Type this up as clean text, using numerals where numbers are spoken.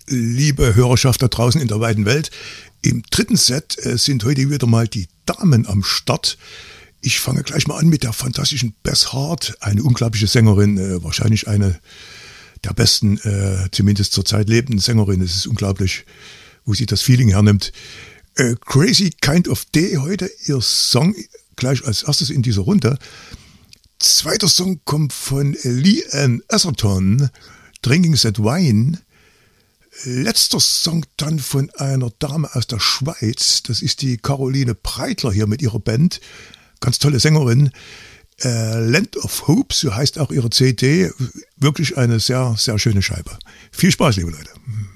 liebe Hörerschaft da draußen in der weiten Welt. Im dritten Set sind heute wieder mal die Damen am Start. Ich fange gleich mal an mit der fantastischen Beth Hart, eine unglaubliche Sängerin, wahrscheinlich eine der besten, zumindest zurzeit lebenden Sängerin. Es ist unglaublich, wo sie das Feeling hernimmt. Crazy Kind of Day heute, ihr Song gleich als erstes in dieser Runde. Zweiter Song kommt von Leanne Atherton, Drinking That Wine. Letzter Song dann von einer Dame aus der Schweiz, das ist die Caroline Breitler hier mit ihrer Band, ganz tolle Sängerin, Land of Hope, so heißt auch ihre CD, wirklich eine sehr, sehr schöne Scheibe. Viel Spaß, liebe Leute.